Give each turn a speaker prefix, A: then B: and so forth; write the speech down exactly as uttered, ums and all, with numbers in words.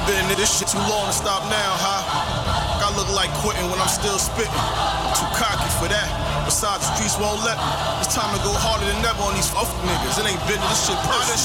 A: I've been in this shit too long to stop now, huh? I look like quitting when I'm still spitting. Too cocky for that. Besides, the streets won't let me. It's time to go harder than ever on these fuck niggas. It ain't been this shit personal.